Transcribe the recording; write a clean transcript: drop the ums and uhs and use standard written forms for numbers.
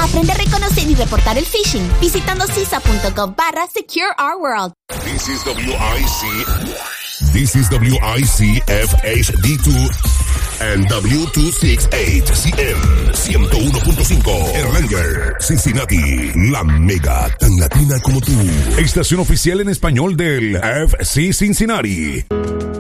Aprende a reconocer y reportar el phishing visitando cisa.gov/SecureOurWorld. This is WIC. This is WIC FHD2 and W268CM 101.5 Erlanger, Cincinnati, la mega tan latina como tú. Estación oficial en español del FC Cincinnati.